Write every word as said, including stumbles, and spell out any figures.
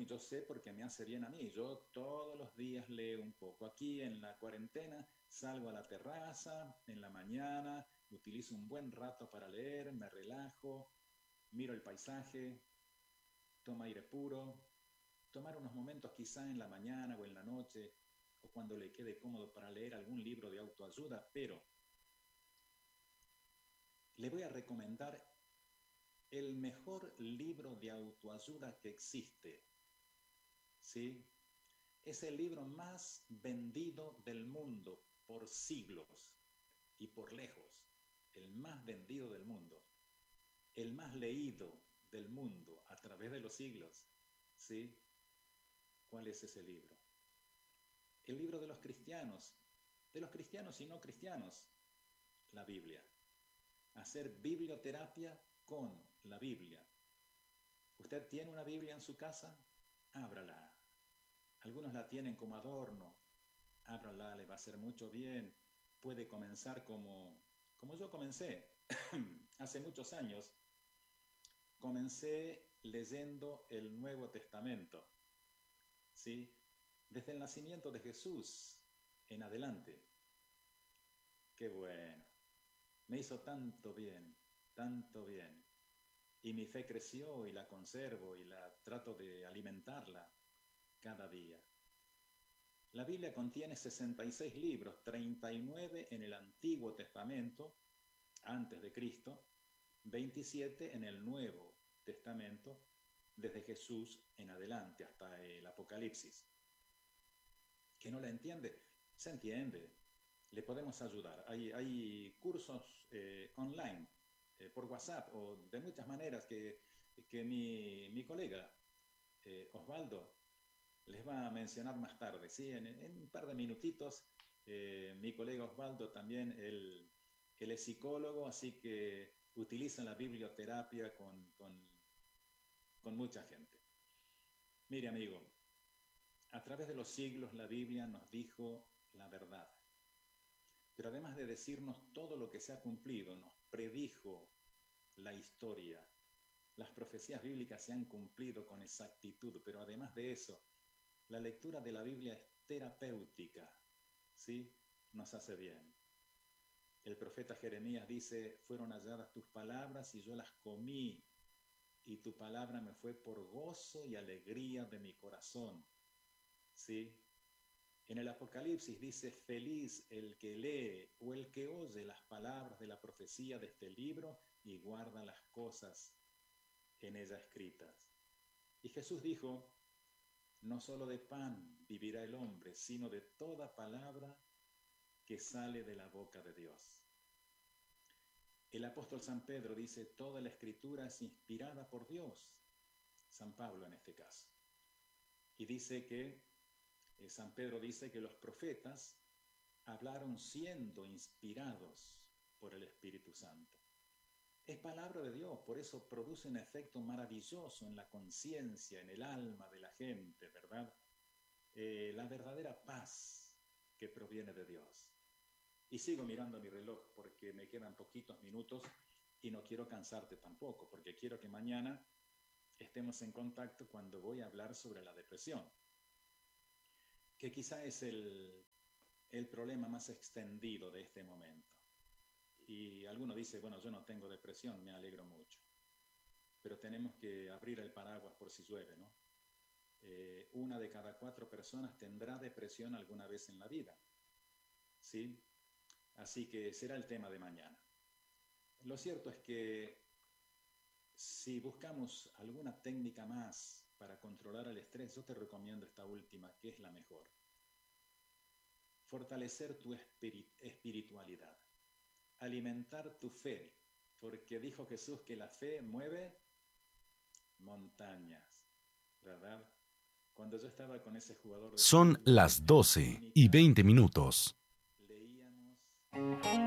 y yo sé porque me hace bien a mí. Yo todos los días leo un poco. Aquí en la cuarentena salgo a la terraza en la mañana, utilizo un buen rato para leer, me relajo, miro el paisaje, tomo aire puro, tomar unos momentos quizá en la mañana o en la noche o cuando le quede cómodo para leer algún libro de autoayuda, pero le voy a recomendar el mejor libro de autoayuda que existe, ¿sí? Es el libro más vendido del mundo por siglos y por lejos, el más vendido del mundo, el más leído del mundo a través de los siglos, ¿sí? ¿Cuál es ese libro? El libro de los cristianos, de los cristianos y no cristianos, la Biblia. Hacer biblioterapia con la Biblia. ¿Usted tiene una Biblia en su casa? Ábrala. Algunos la tienen como adorno. Ábrala, le va a hacer mucho bien. Puede comenzar como, como yo comencé. Hace muchos años comencé leyendo el Nuevo Testamento, ¿sí? Desde el nacimiento de Jesús en adelante. Qué bueno. Me hizo tanto bien, tanto bien. Y mi fe creció y la conservo y la trato de alimentarla cada día. La Biblia contiene sesenta y seis libros, treinta y nueve en el Antiguo Testamento, antes de Cristo, veintisiete en el Nuevo Testamento, desde Jesús en adelante hasta el Apocalipsis. ¿Que no la entiende? Se entiende. Le podemos ayudar. Hay, hay cursos eh, online, eh, por WhatsApp o de muchas maneras que, que mi, mi colega eh, Osvaldo les va a mencionar más tarde, ¿sí? En, en un par de minutitos, eh, mi colega Osvaldo también, él, él es psicólogo, así que utiliza la biblioterapia con, con, con mucha gente. Mire, amigo, a través de los siglos la Biblia nos dijo la verdad. Pero además de decirnos todo lo que se ha cumplido, nos predijo la historia. Las profecías bíblicas se han cumplido con exactitud, pero además de eso, la lectura de la Biblia es terapéutica, ¿sí? Nos hace bien. El profeta Jeremías dice, fueron halladas tus palabras y yo las comí, y tu palabra me fue por gozo y alegría de mi corazón, ¿sí? En el Apocalipsis dice, feliz el que lee o el que oye las palabras de la profecía de este libro y guarda las cosas en ella escritas. Y Jesús dijo, no solo de pan vivirá el hombre, sino de toda palabra que sale de la boca de Dios. El apóstol San Pedro dice, toda la escritura es inspirada por Dios, San Pablo en este caso. Y dice que, eh, San Pedro dice que los profetas hablaron siendo inspirados por el Espíritu Santo. Es palabra de Dios, por eso produce un efecto maravilloso en la conciencia, en el alma de la gente, ¿verdad? Eh, la verdadera paz que proviene de Dios. Y sigo mirando mi reloj porque me quedan poquitos minutos y no quiero cansarte tampoco, porque quiero que mañana estemos en contacto cuando voy a hablar sobre la depresión, que quizá es el, el problema más extendido de este momento. Y alguno dice, bueno, yo no tengo depresión, me alegro mucho. Pero tenemos que abrir el paraguas por si llueve, ¿no? Eh, una de cada cuatro personas tendrá depresión alguna vez en la vida, ¿sí? Así que será el tema de mañana. Lo cierto es que si buscamos alguna técnica más para controlar el estrés, yo te recomiendo esta última, que es la mejor. Fortalecer tu espiritualidad. Alimentar tu fe, porque dijo Jesús que la fe mueve montañas, ¿verdad? Cuando yo estaba con ese jugador de Son fútbol las en la doce y clínica, veinte minutos. leíamos